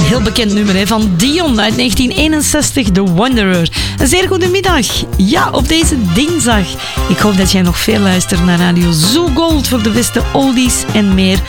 heel bekend nummer van Dion uit 1961, The Wanderer. Een zeer goede middag. Ja, op deze dinsdag. Ik hoop dat jij nog veel luistert naar Radio Zoo Gold voor de beste oldies en meer